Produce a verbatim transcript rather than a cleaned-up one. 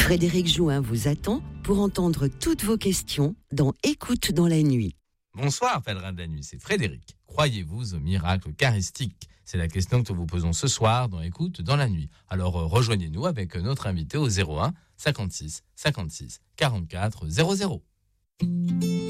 Frédéric Jouin vous attend pour entendre toutes vos questions dans Écoute dans la nuit. Bonsoir, pèlerin de la nuit, c'est Frédéric. Croyez-vous au miracle eucharistique ? C'est la question que nous vous posons ce soir dans Écoute dans la nuit. Alors euh, rejoignez-nous avec notre invité au zéro un cinquante-six cinquante-six quarante-quatre zéro zéro.